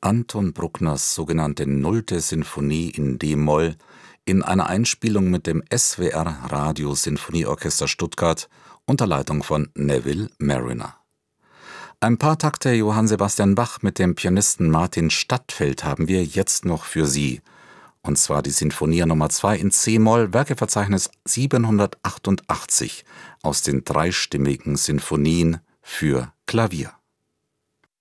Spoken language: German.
Anton Bruckners sogenannte Nullte Sinfonie in d-Moll in einer Einspielung mit dem SWR Radio Sinfonieorchester Stuttgart unter Leitung von Neville Marriner. Ein paar Takte Johann Sebastian Bach mit dem Pianisten Martin Stadtfeld haben wir jetzt noch für Sie. Und zwar die Sinfonie Nummer 2 in c-Moll, Werkeverzeichnis 788 aus den dreistimmigen Sinfonien für Klavier.